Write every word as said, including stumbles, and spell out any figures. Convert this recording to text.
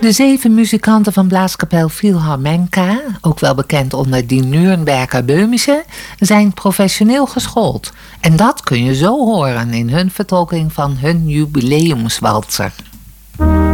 De zeven muzikanten van Blaaskapel Philharmonica, ook wel bekend onder die Nürnberger Böhmische, zijn professioneel geschoold. En dat kun je zo horen in hun vertolking van hun jubileumswalser.